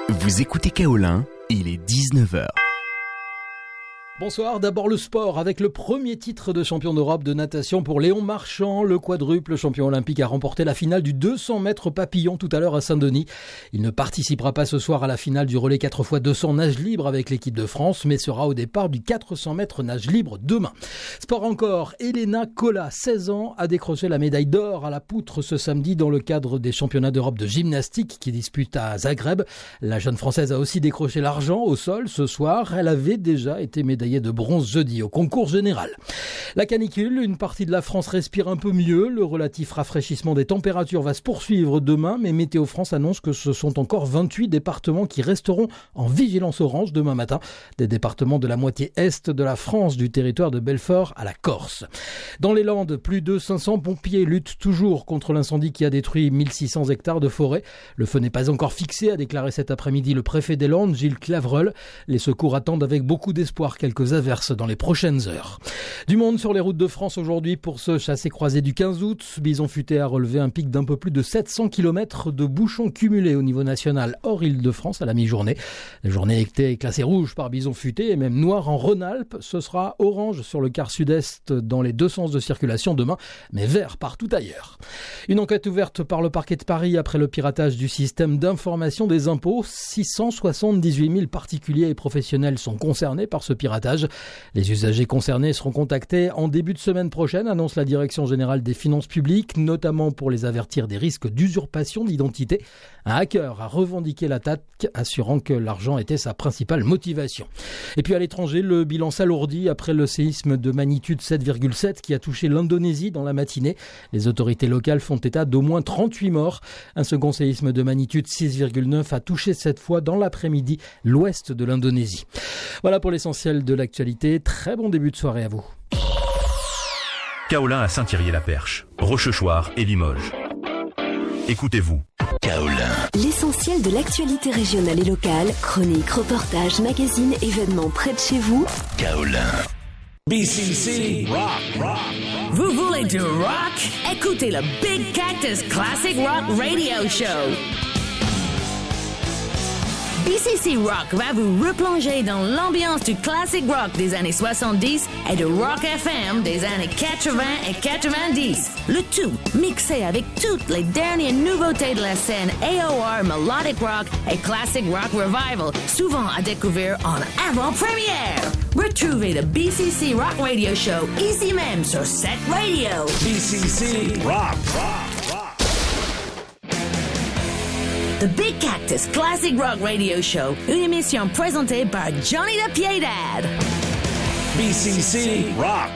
Vous écoutez Kaolin, il est 19h. Bonsoir, d'abord le sport avec le premier titre de champion d'Europe de natation pour Léon Marchand. Le quadruple champion olympique a remporté la finale du 200 mètres papillon tout à l'heure à Saint-Denis. Il ne participera pas ce soir à la finale du relais 4x200 nage libre avec l'équipe de France, mais sera au départ du 400 mètres nage libre demain. Sport encore, Elena Kola, 16 ans, a décroché la médaille d'or à la poutre ce samedi dans le cadre des championnats d'Europe de gymnastique qui disputent à Zagreb. La jeune Française a aussi décroché l'argent au sol ce soir. Elle avait déjà été médaillée de bronze jeudi au concours général. La canicule, une partie de la France respire un peu mieux. Le relatif rafraîchissement des températures va se poursuivre demain, mais Météo France annonce que ce sont encore 28 départements qui resteront en vigilance orange demain matin. Des départements de la moitié est de la France, du territoire de Belfort à la Corse. Dans les Landes, plus de 500 pompiers luttent toujours contre l'incendie qui a détruit 1600 hectares de forêt. Le feu n'est pas encore fixé, a déclaré cet après-midi le préfet des Landes, Gilles Clavreul. Les secours attendent avec beaucoup d'espoir quelques averses dans les prochaines heures. Du monde sur les routes de France aujourd'hui pour ce chassé-croisé du 15 août. Bison Futé a relevé un pic d'un peu plus de 700 km de bouchons cumulés au niveau national hors Île-de-France à la mi-journée. La journée était classée rouge par Bison Futé et même noire en Rhône-Alpes. Ce sera orange sur le quart sud-est dans les deux sens de circulation demain, mais vert partout ailleurs. Une enquête ouverte par le parquet de Paris après le piratage du système d'information des impôts. 678 000 particuliers et professionnels sont concernés par ce piratage. Les usagers concernés seront contactés en début de semaine prochaine, annonce la Direction générale des finances publiques, notamment pour les avertir des risques d'usurpation d'identité. Un hacker a revendiqué l'attaque, assurant que l'argent était sa principale motivation. Et puis à l'étranger, le bilan s'alourdit après le séisme de magnitude 7,7 qui a touché l'Indonésie dans la matinée. Les autorités locales font état d'au moins 38 morts. Un second séisme de magnitude 6,9 a touché cette fois dans l'après-midi l'ouest de l'Indonésie. Voilà pour l'essentiel de l'actualité. Très bon début de soirée à vous. Kaolin à Saint-Thierry-la-Perche, Rochechouart et Limoges. Écoutez-vous. Kaolin. L'essentiel de l'actualité régionale et locale, chroniques, reportages, magazines, événements près de chez vous. Kaolin. BCC Rock. Vous voulez du rock? Écoutez le Big Cactus Classic Rock Radio Show. BCC Rock va vous replonger dans l'ambiance du classic rock des années 70 et de rock FM des années 80 et 90. Le tout mixé avec toutes les dernières nouveautés de la scène AOR, Melodic Rock et Classic Rock Revival, souvent à découvrir en avant-première. Retrouvez le BCC Rock Radio Show ici même sur Set Radio. BCC Rock. The Big Cactus Classic Rock Radio Show, une émission présentée par Johnny the Piedad. BCC Rock.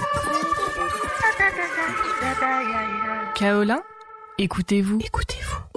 Kaolin, écoutez-vous. Écoutez-vous.